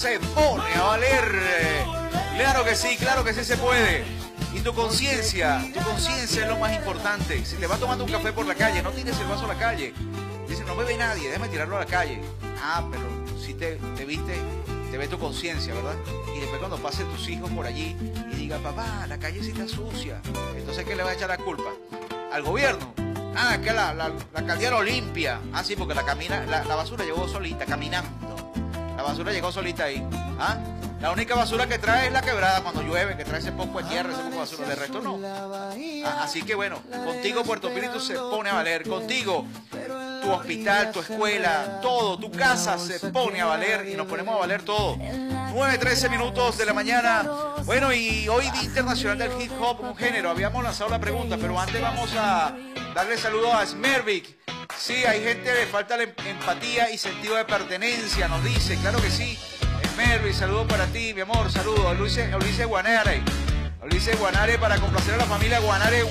Se pone a valer. Claro que sí se puede. Y tu conciencia es lo más importante. Si te vas tomando un café por la calle, no tires el vaso a la calle. Dice, no bebe nadie, déjame tirarlo a la calle. Ah, pero si te viste, te ve tu conciencia, ¿verdad? Y después cuando pasen tus hijos por allí y diga, papá, la calle sí está sucia. Entonces, ¿qué le va a echar la culpa? ¿Al gobierno? Ah, que la alcaldía lo limpia. Ah, sí, porque la basura llegó solita, caminando. La basura llegó solita ahí. ¿Ah? La única basura que trae es la quebrada cuando llueve, que trae ese poco de tierra, ese poco de basura. De resto no. Ah, así que bueno, contigo Puerto Espíritu se pone a valer. Contigo tu hospital, tu escuela, todo, tu casa se pone a valer y nos ponemos a valer todo. 9:13 minutos de la mañana. Bueno, y hoy Día Internacional del Hip Hop, un género. Habíamos lanzado la pregunta, pero antes vamos a darle saludos a Smervik. Sí, hay gente que le falta la empatía y sentido de pertenencia, nos dice. Claro que sí. Smervik, saludos para ti, mi amor. Saludos. Ulises Guanare. Ulises Guanare para complacer a la familia Guanare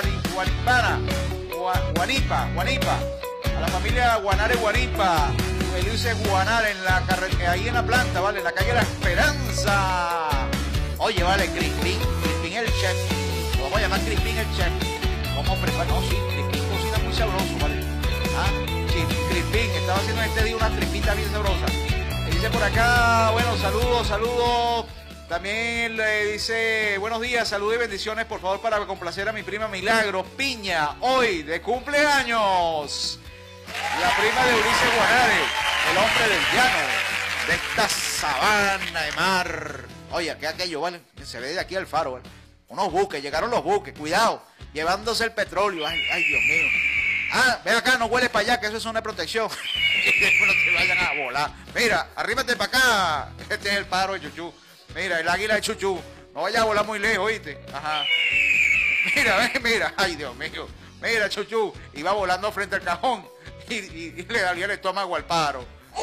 Guanipa. A la familia Guanare Guanipa. Ulises Guanare ahí en la planta, ¿vale? En la calle La Esperanza. Oye, vale, Crispín el chef. Lo vamos a llamar Crispín el chef. ¿Cómo prepara? No, sí, Crispín cocina muy sabroso, ¿vale? Ah, sí, Crispín, estaba haciendo este día una tripita bien sabrosa. Le dice por acá, bueno, saludos. También le dice, buenos días, saludos y bendiciones, por favor, para complacer a mi prima Milagros Piña, hoy de cumpleaños. La prima de Ulises Guanare, el hombre del llano, de esta sabana de mar. Oye, ¿qué es aquello, vale? Se ve de aquí al faro, ¿vale? Unos buques, llegaron los buques, cuidado, llevándose el petróleo. Ay, Dios mío. Ah, ven acá, no huele para allá, que eso es una protección. No te vayan a volar. Mira, arrímate para acá. Este es el pájaro de Chuchú. Mira, el águila de Chuchú. No vayas a volar muy lejos, ¿oíste? Ajá. Mira. Ay, Dios mío. Mira, Chuchú. Iba volando frente al cajón y le daría el estómago al pájaro.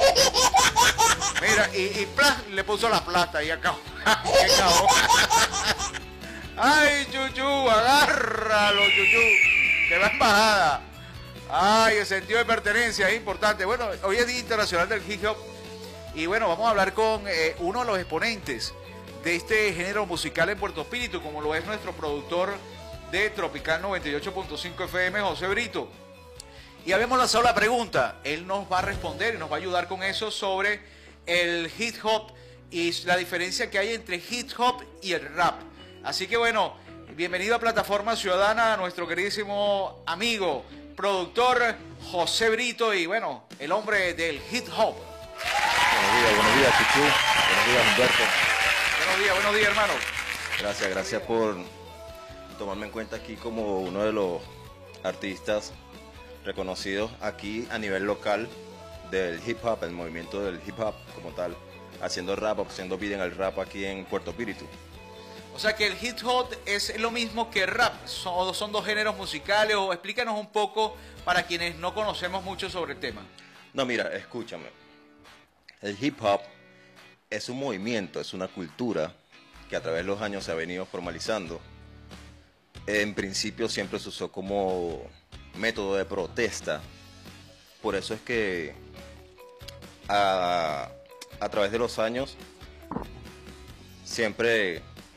Mira, y le puso la plata ahí al cajón. ¡Qué cajón! Ay, Chuchú, agárralo, Chuchú. Que va en bajada. Ay, el sentido de pertenencia es importante. Bueno, hoy es Día Internacional del Hip Hop. Y bueno, vamos a hablar con uno de los exponentes de este género musical en Puerto Espíritu, como lo es nuestro productor de Tropical 98.5 FM, José Brito. Y habíamos lanzado la pregunta. Él nos va a responder y nos va a ayudar con eso sobre el hip hop y la diferencia que hay entre hip hop y el rap. Así que bueno, bienvenido a Plataforma Ciudadana, a nuestro queridísimo amigo, productor José Brito y bueno, el hombre del hip hop. Buenos días, Chuchú. Buenos días, Humberto. Buenos días, hermano. Gracias por tomarme en cuenta aquí como uno de los artistas reconocidos aquí a nivel local del hip hop, el movimiento del hip hop como tal, haciendo rap, haciendo beat en el rap aquí en Puerto Espíritu. O sea que el hip hop es lo mismo que el rap, son dos géneros musicales, o explícanos un poco para quienes no conocemos mucho sobre el tema. No, mira, escúchame. El hip hop es un movimiento, es una cultura que a través de los años se ha venido formalizando. En principio siempre se usó como método de protesta. Por eso es que a través de los años siempre,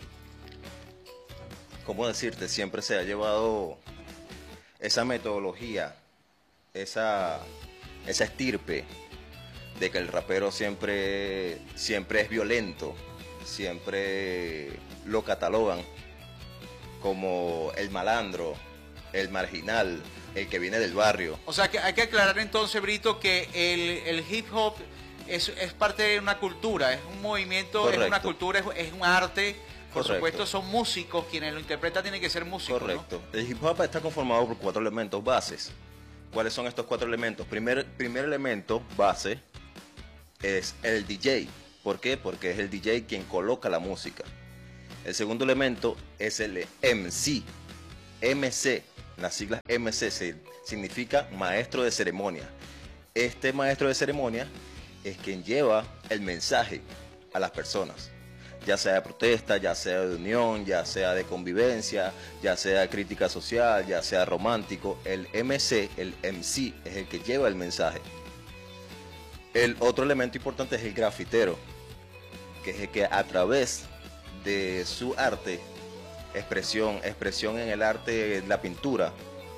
¿cómo decirte? Siempre se ha llevado esa metodología, esa estirpe de que el rapero siempre es violento, siempre lo catalogan como el malandro, el marginal, el que viene del barrio. O sea que hay que aclarar entonces, Brito, que el hip hop es parte de una cultura, es un movimiento, correcto, es una cultura, es un arte. Por correcto, supuesto son músicos, quienes lo interpretan tienen que ser músicos. Correcto. ¿No? El hip hop está conformado por 4 elementos bases. ¿Cuáles son estos 4 elementos? Primer elemento base es el DJ. ¿Por qué? Porque es el DJ quien coloca la música. El segundo elemento es el MC. MC, las siglas MC significa maestro de ceremonia. Este maestro de ceremonia es quien lleva el mensaje a las personas, ya sea de protesta, ya sea de unión, ya sea de convivencia, ya sea de crítica social, ya sea romántico. El MC, el MC, es el que lleva el mensaje. El otro elemento importante es el grafitero. que es que a través de su arte, expresión en el arte, la pintura,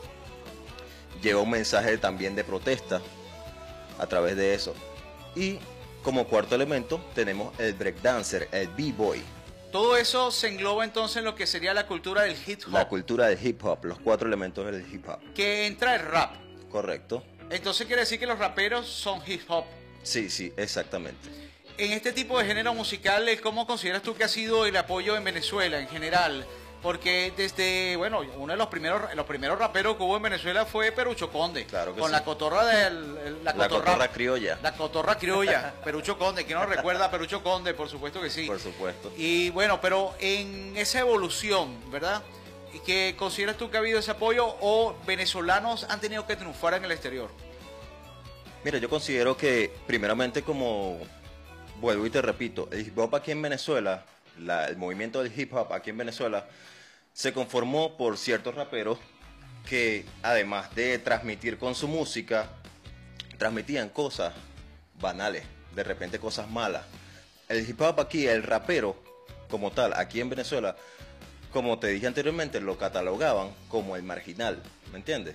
lleva un mensaje también de protesta a través de eso. Y como cuarto elemento tenemos el breakdancer, el b-boy. Todo eso se engloba entonces en lo que sería la cultura del hip hop. La cultura del hip hop, los 4 elementos del hip hop. Que entra el rap. Correcto. Entonces quiere decir que los raperos son hip hop. Sí, sí, exactamente. En este tipo de género musical, ¿cómo consideras tú que ha sido el apoyo en Venezuela en general? Porque desde, bueno, uno de los primeros raperos que hubo en Venezuela fue Perucho Conde. Claro que con sí. la cotorra La cotorra criolla. La cotorra criolla, Perucho Conde. ¿Quién no recuerda a Perucho Conde? Por supuesto que sí. Por supuesto. Y bueno, pero en esa evolución, ¿verdad? ¿Que consideras tú que ha habido ese apoyo o venezolanos han tenido que triunfar en el exterior? Mira, yo considero que primeramente, como vuelvo y te repito, el hip hop aquí en Venezuela, el movimiento del hip hop aquí en Venezuela se conformó por ciertos raperos que, además de transmitir con su música, transmitían cosas banales, de repente cosas malas. El hip hop aquí, el rapero como tal, aquí en Venezuela, como te dije anteriormente, lo catalogaban como el marginal, ¿me entiendes?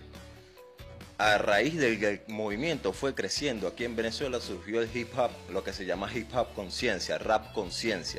A raíz del que el movimiento fue creciendo aquí en Venezuela, surgió el hip hop, lo que se llama hip hop conciencia, rap conciencia.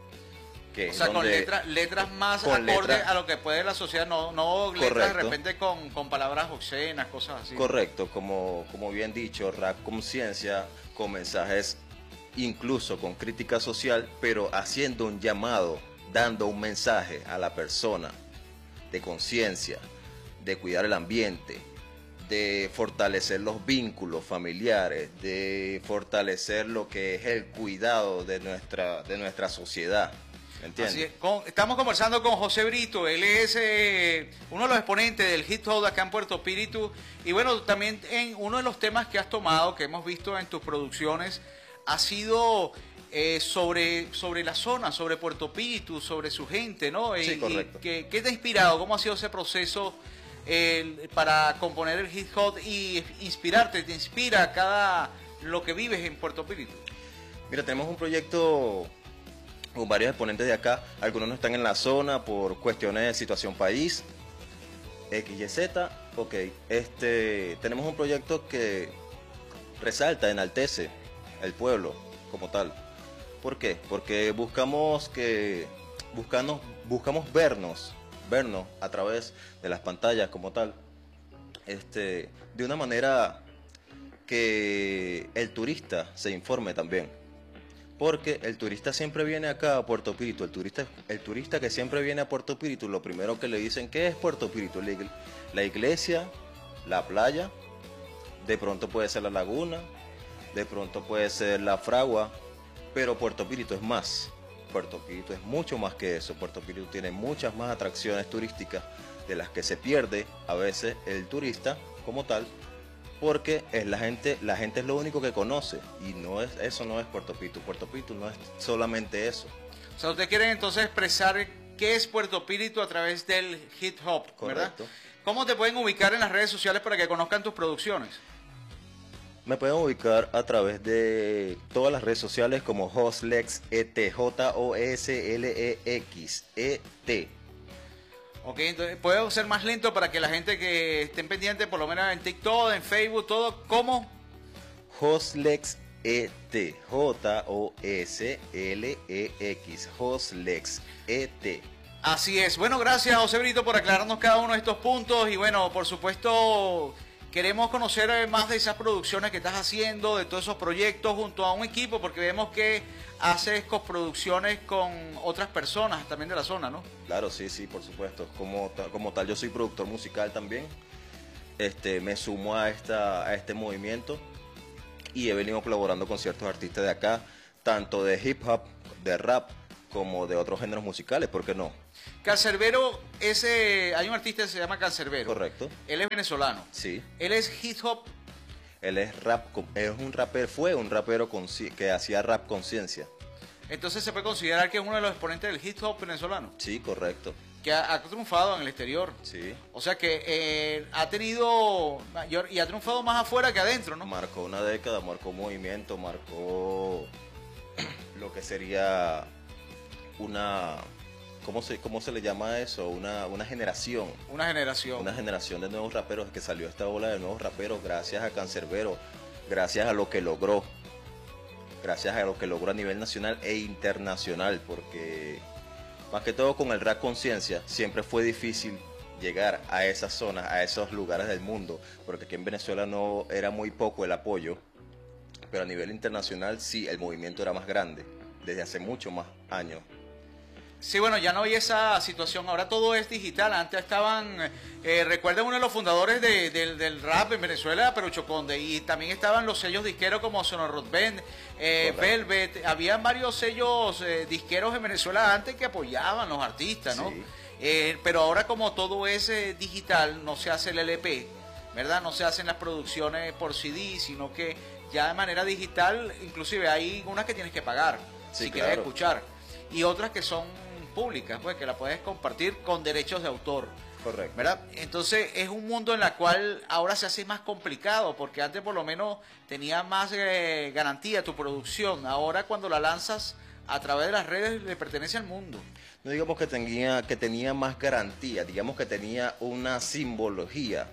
O sea, con letras más acordes a lo que puede la sociedad, no letras Correcto. de repente con palabras obscenas, cosas así. Correcto, como bien dicho, rap conciencia, con mensajes incluso con crítica social, pero haciendo un llamado, dando un mensaje a la persona de conciencia, de cuidar el ambiente, de fortalecer los vínculos familiares, de fortalecer lo que es el cuidado de nuestra sociedad. ¿Entiendes? Así es. Estamos conversando con José Brito, él es uno de los exponentes del hip hop acá en Puerto Píritu, y bueno, también en uno de los temas que has tomado, que hemos visto en tus producciones, ha sido sobre la zona, sobre Puerto Píritu, sobre su gente, ¿no? Sí, correcto. ¿Qué te ha inspirado? ¿Cómo ha sido ese proceso para componer el hip hop y inspirarte? ¿Te inspira lo que vives en Puerto Píritu? Mira, tenemos un proyecto con varios exponentes de acá, algunos no están en la zona por cuestiones de situación país, XYZ, ok, tenemos un proyecto que resalta, enaltece el pueblo como tal. ¿Por qué? Porque buscamos vernos a través de las pantallas como tal, de una manera que el turista se informe también. Porque el turista siempre viene acá a Puerto Píritu, el turista que siempre viene a Puerto Píritu, lo primero que le dicen, ¿qué es Puerto Píritu? La iglesia, la playa, de pronto puede ser la laguna, de pronto puede ser la fragua, pero Puerto Píritu es más. Puerto Píritu es mucho más que eso. Puerto Píritu tiene muchas más atracciones turísticas de las que se pierde a veces el turista como tal, porque la gente es lo único que conoce y eso no es Puerto Píritu. Puerto Píritu no es solamente eso. O sea, ustedes quieren entonces expresar qué es Puerto Píritu a través del hip hop, ¿verdad? Correcto. ¿Cómo te pueden ubicar en las redes sociales para que conozcan tus producciones? Me pueden ubicar a través de todas las redes sociales como Joslex ET, JOSLEX ET. Ok, entonces puedo ser más lento para que la gente que estén pendiente, por lo menos en TikTok, en Facebook, todo, ¿cómo? Joslex ET, JOSLEX, Joslex ET. Así es. Bueno, gracias José Brito por aclararnos cada uno de estos puntos y bueno, por supuesto queremos conocer más de esas producciones que estás haciendo, de todos esos proyectos junto a un equipo, porque vemos que haces coproducciones con otras personas también de la zona, ¿no? Claro, sí, por supuesto. Como tal, yo soy productor musical también. Me sumo a este movimiento y he venido colaborando con ciertos artistas de acá, tanto de hip hop, de rap, como de otros géneros musicales, ¿por qué no? Canserbero, hay un artista que se llama Canserbero. Correcto. Él es venezolano. Sí. Él es hip hop. Él fue un rapero que hacía rap conciencia. Entonces se puede considerar que es uno de los exponentes del hip hop venezolano. Sí, correcto. Que ha triunfado en el exterior. Sí. O sea que ha triunfado más afuera que adentro, ¿no? Marcó una década, marcó movimiento, marcó lo que sería una, cómo se le llama eso? Una generación. Una generación. Una generación de nuevos raperos, que salió esta ola de nuevos raperos gracias a Canserbero, gracias a lo que logró. Gracias a lo que logró a nivel nacional e internacional, porque más que todo con el rap conciencia siempre fue difícil llegar a esas zonas, a esos lugares del mundo, porque aquí en Venezuela no era muy poco el apoyo, pero a nivel internacional sí, el movimiento era más grande, desde hace muchos más años. Sí, bueno, ya no hay esa situación, ahora todo es digital. Antes estaban, recuerden uno de los fundadores del rap en Venezuela, Perucho Conde, y también estaban los sellos disqueros como Sonor Rock Band, Velvet, habían varios sellos disqueros en Venezuela antes que apoyaban los artistas, ¿no? Sí. Pero ahora como todo es digital, no se hace el LP, ¿verdad? No se hacen las producciones por CD, sino que ya de manera digital, inclusive hay unas que tienes que pagar, Sí, si claro. quieres escuchar, y otras que son públicas, pues que la puedes compartir con derechos de autor, Correcto. ¿verdad? Entonces es un mundo en el cual ahora se hace más complicado, porque antes por lo menos tenía más garantía tu producción. Ahora cuando la lanzas a través de las redes le pertenece al mundo. No digamos que tenía más garantía, digamos que tenía una simbología.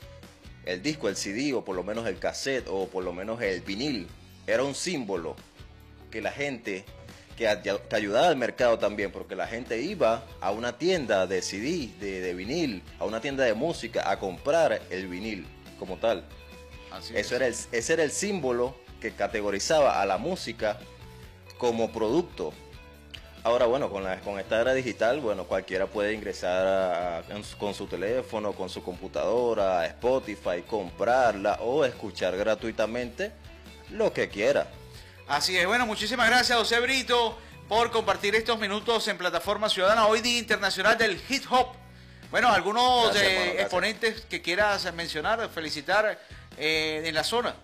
El disco, el CD, o por lo menos el cassette, o por lo menos el vinil, era un símbolo que la gente, que te ayudaba al mercado también, porque la gente iba a una tienda de CD, de vinil, a una tienda de música a comprar el vinil como tal. Así Ese era el símbolo que categorizaba a la música como producto. Ahora, bueno, con esta era digital, bueno, cualquiera puede ingresar con su teléfono, con su computadora, a Spotify, comprarla o escuchar gratuitamente lo que quiera. Así es, bueno, muchísimas gracias, José Brito, por compartir estos minutos en Plataforma Ciudadana, hoy Día Internacional del Hip Hop. Bueno, algunos Gracias, hermano, gracias. exponentes que quieras mencionar, felicitar en la zona.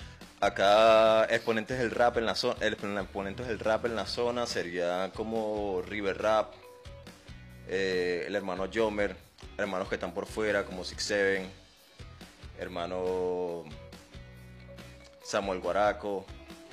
Acá exponentes del rap en la zona, exponentes del rap en la zona sería como River Rap, el hermano Jomer, hermanos que están por fuera como Six Seven, hermano Samuel Guaraco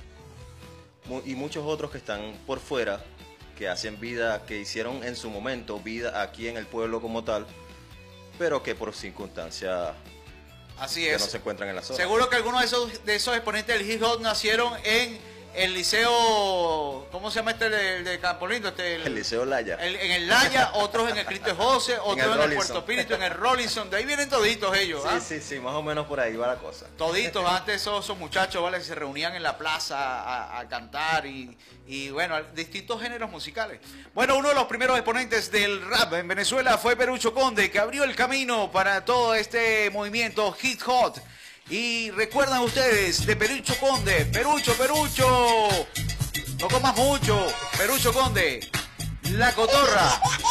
y muchos otros que están por fuera, que hacen vida, que hicieron en su momento vida aquí en el pueblo como tal, pero que por circunstancias Así que es. no se encuentran en la zona. Seguro que algunos de esos exponentes del hip hop nacieron en el liceo, ¿cómo se llama este de Campo Lindo? El Liceo Laya. En el Laya, otros en el Cristo de José, otros en el Rollinson. Puerto Espíritu, en el Rollinson. De ahí vienen toditos ellos. ¿Ah? Sí, más o menos por ahí va la cosa. Toditos, antes esos muchachos, ¿vale? Que se reunían en la plaza a cantar y bueno, distintos géneros musicales. Bueno, uno de los primeros exponentes del rap en Venezuela fue Perucho Conde, que abrió el camino para todo este movimiento hip hop. Y recuerdan ustedes de Perucho Conde, Perucho, no comas mucho, Perucho Conde, La Cotorra.